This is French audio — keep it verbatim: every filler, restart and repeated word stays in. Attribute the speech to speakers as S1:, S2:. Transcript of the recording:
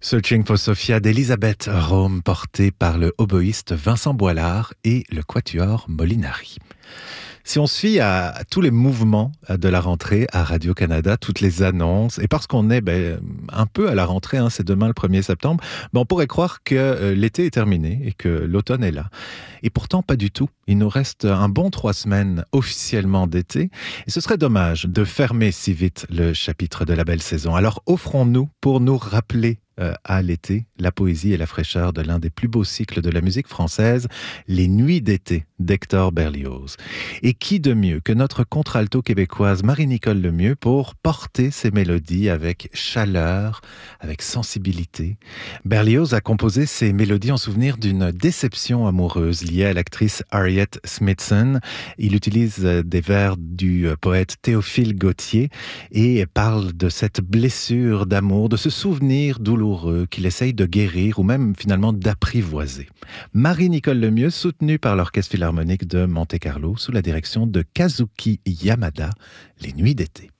S1: Searching for Sophia d'Elisabeth Rome, portée par le oboïste Vincent Boilard et le quatuor Molinari. Si on se fie à, à tous les mouvements de la rentrée à Radio-Canada, toutes les annonces, et parce qu'on est ben, un peu à la rentrée, hein, c'est demain le premier septembre, ben, on pourrait croire que euh, l'été est terminé et que l'automne est là. Et pourtant, pas du tout. Il nous reste un bon trois semaines officiellement d'été, et ce serait dommage de fermer si vite le chapitre de la belle saison. Alors offrons-nous pour nous rappeler euh, à l'été la poésie et la fraîcheur de l'un des plus beaux cycles de la musique française, Les Nuits d'été d'Hector Berlioz. Et qui de mieux que notre contralto québécoise Marie-Nicole Lemieux pour porter ses mélodies avec chaleur, avec sensibilité. Berlioz a composé ces mélodies en souvenir d'une déception amoureuse liée à l'actrice Harriet Smithson. Il utilise des vers du poète Théophile Gautier et parle de cette blessure d'amour, de ce souvenir douloureux qu'il essaye de guérir ou même finalement d'apprivoiser. Marie-Nicole Lemieux, soutenue par l'Orchestre Philharmonique de Monte-Carlo sous la direction de Kazuki Yamada, Les Nuits d'été.